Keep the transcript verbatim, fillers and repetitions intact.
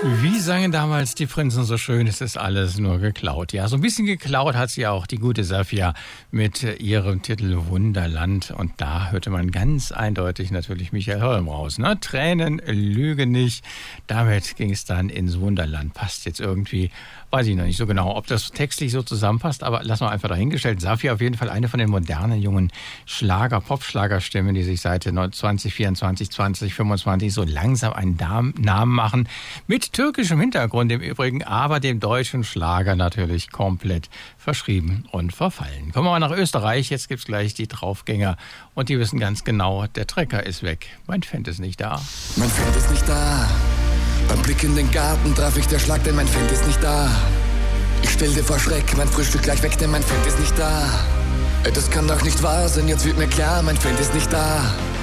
Wie sangen damals die Prinzen so schön, es ist alles nur geklaut. Ja, so ein bisschen geklaut hat sie auch die gute Safia mit ihrem Titel Wunderland. Und da hörte man ganz eindeutig natürlich Michael Holm raus. Ne? Tränen, Lüge nicht. Damit ging es dann ins Wunderland. Passt jetzt irgendwie, weiß ich noch nicht so genau, ob das textlich so zusammenpasst, aber lassen wir einfach dahingestellt. Safia auf jeden Fall eine von den modernen, jungen Schlager-, Pop-Schlagerstimmen, die sich seit zwanzig vierundzwanzig, zwanzig fünfundzwanzig so langsam einen Namen machen. Mit türkischem Hintergrund im Übrigen, aber dem deutschen Schlager natürlich komplett verschrieben und verfallen. Kommen wir mal nach Österreich, jetzt gibt's gleich die Draufgänger und die wissen ganz genau, der Trecker ist weg. Mein Fan ist nicht da. Mein Fan ist nicht da. Beim Blick in den Garten traf ich der Schlag, denn mein Fan ist nicht da. Ich stell dir vor Schreck, mein Frühstück gleich weg, denn mein Fan ist nicht da. Das kann doch nicht wahr sein, jetzt wird mir klar, mein Fan ist nicht da.